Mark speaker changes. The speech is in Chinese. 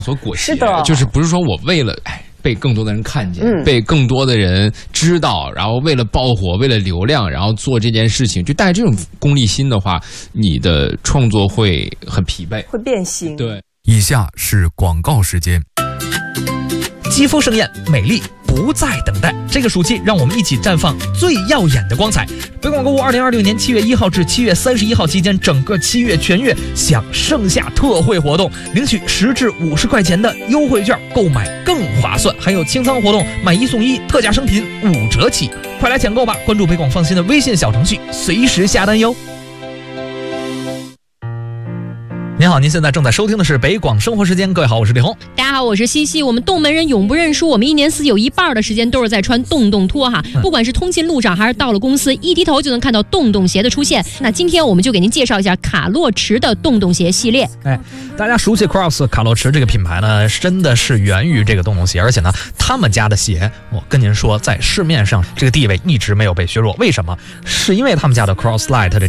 Speaker 1: 所裹挟，
Speaker 2: 是的，
Speaker 1: 就是不是说我为了被更多的人看见，被更多的人知道，然后为了爆火，为了流量，然后做这件事情，就带这种功利心的话，你的创作会很疲惫，
Speaker 2: 会变形。
Speaker 1: 对，
Speaker 3: 以下是广告时间。
Speaker 4: 肌肤盛艳，美丽不再等待。这个暑期，让我们一起绽放最耀眼的光彩。北广购物2026年7月1号至7月31号期间，整个7月全月享盛夏特惠活动，领取10至50块钱的优惠券，购买更划算。还有清仓活动，买1送1，特价商品5折起，快来抢购吧！关注北广放心的微信小程序，随时下单哟。您好，您现在正在收听的是北广生活时间。各位好，我是李红。
Speaker 5: 大家好，我是西西。我们洞门人永不认输，我们1年4季有一半的时间都是在穿洞洞拖哈。不管是通勤路上还是到了公司，一低头就能看到洞洞鞋的出现。那今天我们就给您介绍一下卡洛驰的洞洞鞋系列。
Speaker 4: 大家熟悉 Crocs 卡洛驰这个品牌呢，真的是源于这个洞洞鞋，而且呢，他们家的鞋，我跟您说，在市面上这个地位一直没有被削弱。为什么？是因为他们家的 Cross Lite 的